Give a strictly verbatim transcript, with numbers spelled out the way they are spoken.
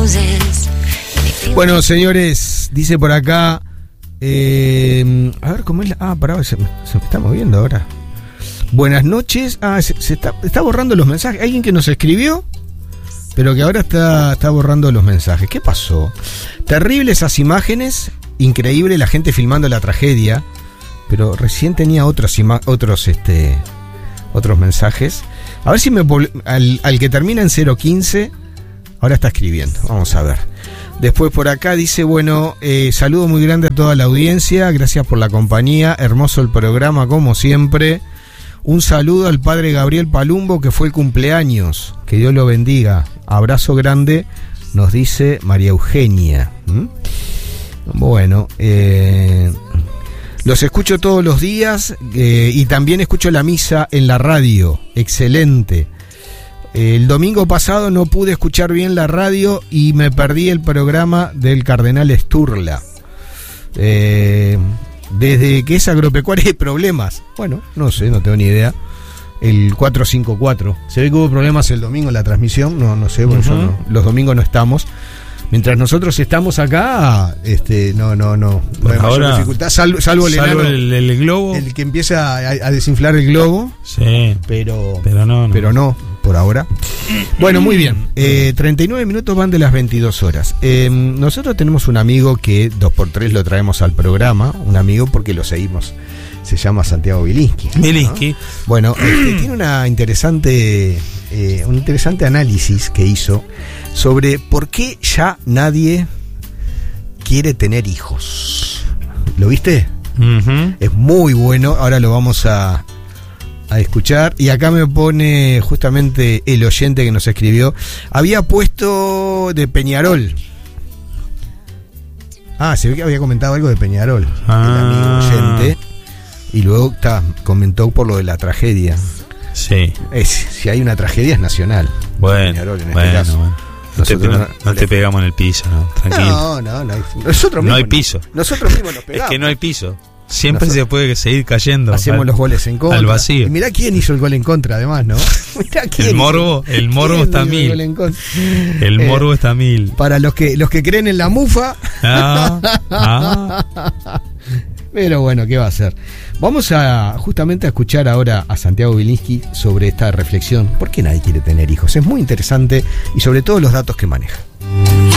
Bueno, señores, dice por acá. Eh, a ver cómo es la. Ah, pará, se, se me está moviendo ahora. Buenas noches. Ah, se, se está, está borrando los mensajes. Alguien que nos escribió, pero que ahora está, está borrando los mensajes. ¿Qué pasó? Terribles esas imágenes. Increíble la gente filmando la tragedia. Pero recién tenía otros ima- otros este otros mensajes. A ver si me al, al que termina en cero quince. Ahora está escribiendo. Vamos a ver. Después por acá dice, bueno, eh, saludo muy grande a toda la audiencia, gracias por la compañía, hermoso el programa como siempre. Un saludo al padre Gabriel Palumbo, que fue el cumpleaños, que Dios lo bendiga. Abrazo grande, nos dice María Eugenia. ¿Mm? Bueno, eh, los escucho todos los días eh, y también escucho la misa en la radio, excelente. El domingo pasado no pude escuchar bien la radio y me perdí el programa del Cardenal Sturla. Eh, desde que es agropecuaria hay problemas. Bueno, no sé, no tengo ni idea. El cuatro cinco cuatro. Se ve que hubo problemas el domingo en la transmisión. No, no sé, porque uh-huh. yo no, los domingos no estamos. Mientras nosotros estamos acá, este, no, no, no, no hay mayor dificultad, salvo, salvo, salvo el, enano, el, el globo, el que empieza a, a desinflar el globo. Sí, pero, pero no, no, pero no, por ahora. Bueno, muy bien. Eh, treinta y nueve minutos van de las veintidós horas. Eh, nosotros tenemos un amigo que dos por tres lo traemos al programa, un amigo porque lo seguimos. Se llama Santiago Bilinski. Bilinski. ¿No? Bueno, este, tiene una interesante, eh, un interesante análisis que hizo sobre por qué ya nadie quiere tener hijos. ¿Lo viste? Uh-huh. Es muy bueno. Ahora lo vamos a, a escuchar. Y acá me pone justamente el oyente que nos escribió. Había puesto de Peñarol. Ah, se ve que había comentado algo de Peñarol. Ah. El amigo oyente. Y luego está, comentó por lo de la tragedia. Sí. Es, si hay una tragedia es nacional. Bueno, Peñarol, en bueno, este caso. bueno. No te, no, no, no te pegamos en el piso, ¿no? Tranquilo. No, no, no. Hay, nosotros mismos, no hay piso. Nosotros mismos nos pegamos. Es que no hay piso. Siempre nosotros se puede seguir cayendo. Hacemos al, los goles en contra. Al vacío. Y mirá quién hizo el gol en contra, además, ¿no? Mirá quién el morbo, hizo, el morbo está a mil. El, el eh, morbo está a mil. Para los que, los que creen en la mufa. Ah, ah. Pero bueno, ¿qué va a hacer? Vamos a justamente a escuchar ahora a Santiago Bilinski sobre esta reflexión. ¿Por qué nadie quiere tener hijos? Es muy interesante y sobre todo los datos que maneja.